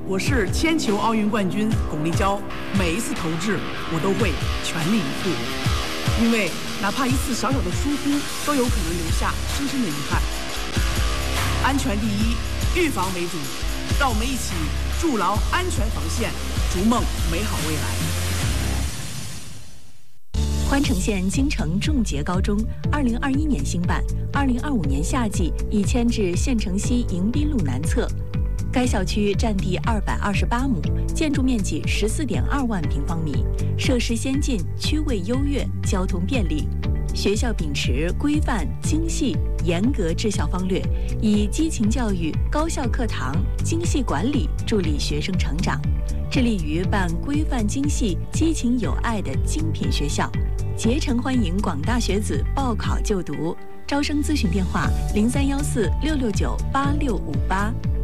我是铅球奥运冠军巩立姣，每一次投掷我都会全力以赴，因为哪怕一次小小的疏忽，都有可能留下深深的遗憾。安全第一，预防为主，让我们一起筑牢安全防线，逐梦美好未来。 宽城县京城仲杰高中2021年兴办，2025年夏季已迁至县城西迎宾路南侧。该校区占地228亩，建筑面积14.2万平方米，设施先进，区位优越，交通便利。学校秉持规范、精细、严格治校方略，以激情教育、高效课堂、精细管理助力学生成长，致力于办规范精细、激情有爱的精品学校，竭诚欢迎广大学子报考就读。招生咨询电话：031466986588。